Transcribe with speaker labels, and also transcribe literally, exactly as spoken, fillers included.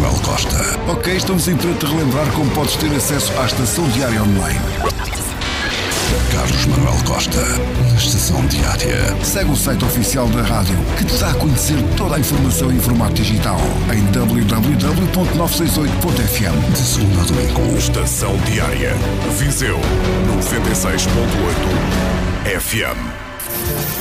Speaker 1: Manuel Costa.
Speaker 2: Ok, estamos em trato de relembrar como podes ter acesso à Estação Diária Online.
Speaker 1: Carlos Manuel Costa, na Estação Diária.
Speaker 2: Segue o site oficial da rádio, que te dá a conhecer toda a informação em formato digital, em w w w ponto novecentos e sessenta e oito ponto f m.
Speaker 1: De segunda a domingo.
Speaker 3: Estação Diária. Viseu noventa e seis ponto oito F M.